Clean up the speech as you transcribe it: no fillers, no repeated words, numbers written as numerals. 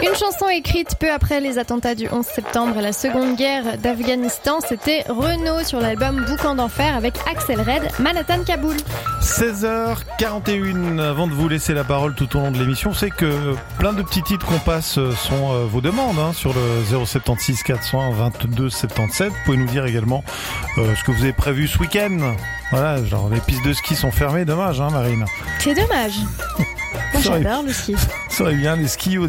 Une chanson écrite peu après les attentats du 11 septembre et la seconde guerre d'Afghanistan, c'était Renaud sur l'album Boucan d'enfer avec Axel Red, Manhattan Kaboul. 16h41, avant de vous laisser la parole tout au long de l'émission, c'est que plein de petits titres qu'on passe sont vos demandes sur le 076 400 22 77. Vous pouvez nous dire également ce que vous avez prévu ce week-end. Voilà, genre les pistes de ski sont fermées, dommage Marine. C'est dommage. Moi j'adore le ski. Ça serait bien les skis au